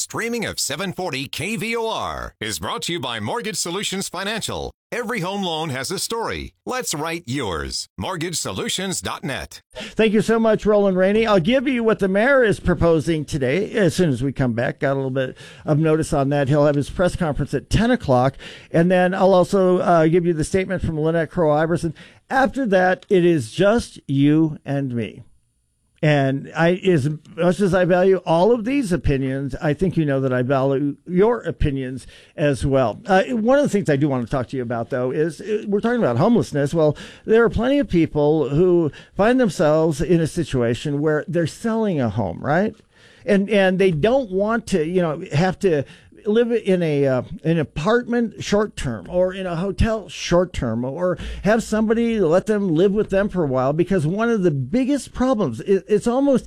streaming of 740 KVOR is brought to you by Mortgage Solutions Financial. Every home loan has a story. Let's write yours. MortgageSolutions.net. Thank you so much, Roland Rainey. I'll give you what the mayor is proposing today as soon as we come back. Got a little bit of notice on that. He'll have his press conference at 10 o'clock. And then I'll also give you the statement from Lynette Crowe Iverson. After that, it is just you and me. And as much as I value all of these opinions, I think you know that I value your opinions as well. One of the things I do want to talk to you about, though, is we're talking about homelessness. Well, there are plenty of people who find themselves in a situation where they're selling a home, right? And they don't want to, have to live in an apartment short term or in a hotel short term or have somebody let them live with them for a while, because one of the biggest problems, it's almost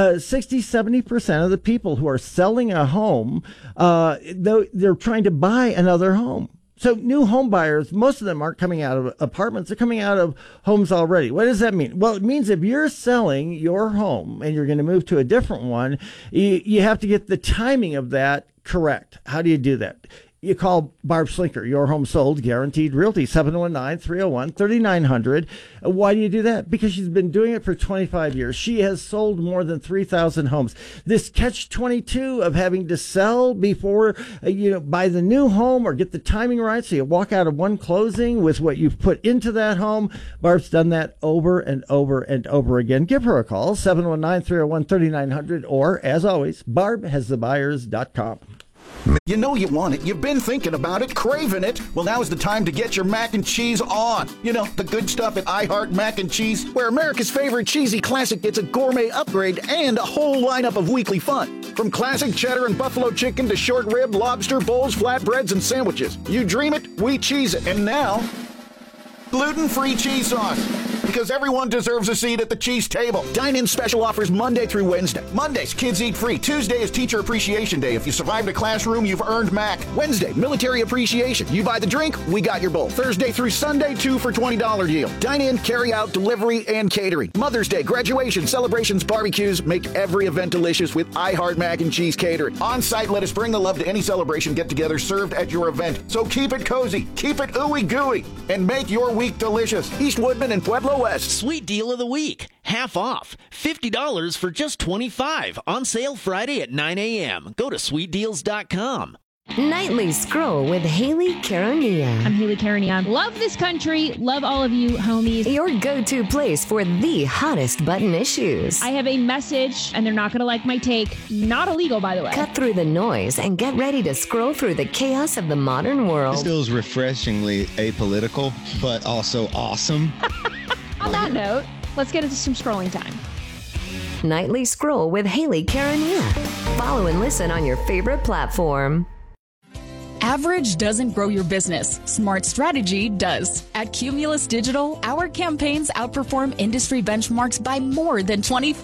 60-70% of the people who are selling a home, they're trying to buy another home. So new home buyers, most of them aren't coming out of apartments. They're coming out of homes already. What does that mean? Well, it means if you're selling your home and you're going to move to a different one, you have to get the timing of that correct. How do you do that? You call Barb Schlinker, Your Home Sold, Guaranteed Realty, 719-301-3900. Why do you do that? Because she's been doing it for 25 years. She has sold more than 3,000 homes. This catch-22 of having to sell before, buy the new home or get the timing right so you walk out of one closing with what you've put into that home. Barb's done that over and over and over again. Give her a call, 719-301-3900, or, as always, barbhasthebuyers.com. You know you want it. You've been thinking about it, craving it. Well, now is the time to get your mac and cheese on. You know, the good stuff at I Heart Mac and Cheese, where America's favorite cheesy classic gets a gourmet upgrade and a whole lineup of weekly fun. From classic cheddar and buffalo chicken to short rib, lobster, bowls, flatbreads, and sandwiches. You dream it, we cheese it. And now, gluten-free cheese sauce. Because everyone deserves a seat at the cheese table. Dine-in special offers Monday through Wednesday. Mondays, kids eat free. Tuesday is Teacher Appreciation Day. If you survived a classroom, you've earned Mac. Wednesday, Military Appreciation. You buy the drink, we got your bowl. Thursday through Sunday, 2 for $20 deal. Dine-in, carry-out, delivery, and catering. Mother's Day, graduation, celebrations, barbecues. Make every event delicious with I Heart Mac and Cheese catering. On-site, let us bring the love to any celebration get-together served at your event. So keep it cozy, keep it ooey-gooey, and make your week delicious. East Woodman and Pueblo West. Sweet deal of the week. Half off. $50 for just $25. On sale Friday at 9 a.m. Go to sweetdeals.com. Nightly Scroll with Haley Caronia. I'm Haley Caronia. Love this country. Love all of you homies. Your go-to place for the hottest button issues. I have a message, and they're not going to like my take. Not illegal, by the way. Cut through the noise and get ready to scroll through the chaos of the modern world. This feels refreshingly apolitical, but also awesome. On that note, let's get into some scrolling time. Nightly Scroll with Haley Caronia. Follow and listen on your favorite platform. Average doesn't grow your business. Smart strategy does. At Cumulus Digital, our campaigns outperform industry benchmarks by more than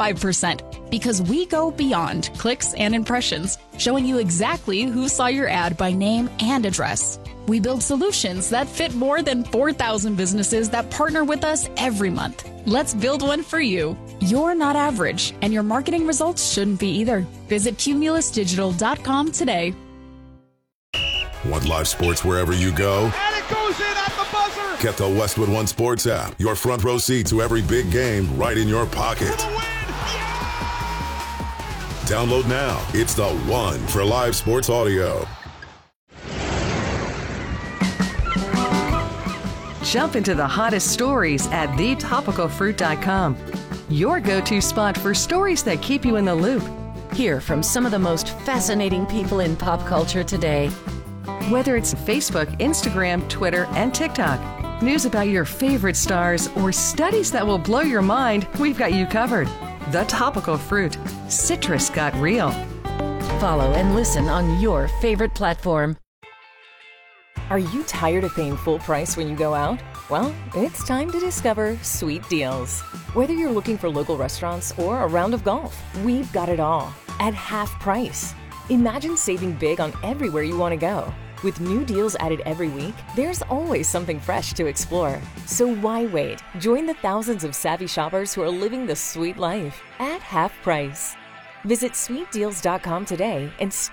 25% because we go beyond clicks and impressions, showing you exactly who saw your ad by name and address. We build solutions that fit more than 4,000 businesses that partner with us every month. Let's build one for you. You're not average, and your marketing results shouldn't be either. Visit cumulusdigital.com today. Want live sports wherever you go? And it goes in at the buzzer! Get the Westwood One Sports app. Your front row seat to every big game right in your pocket. For the win! Yeah! Download now. It's the one for live sports audio. Jump into the hottest stories at thetopicalfruit.com. Your go-to spot for stories that keep you in the loop. Hear from some of the most fascinating people in pop culture today. Whether it's Facebook, Instagram, Twitter, and TikTok, news about your favorite stars, or studies that will blow your mind, we've got you covered. The Topical Fruit. Citrus got real. Follow and listen on your favorite platform. Are you tired of paying full price when you go out? Well, it's time to discover Sweet Deals. Whether you're looking for local restaurants or a round of golf, we've got it all at half price. Imagine saving big on everywhere you want to go. With new deals added every week, there's always something fresh to explore. So why wait? Join the thousands of savvy shoppers who are living the sweet life at half price. Visit sweetdeals.com today and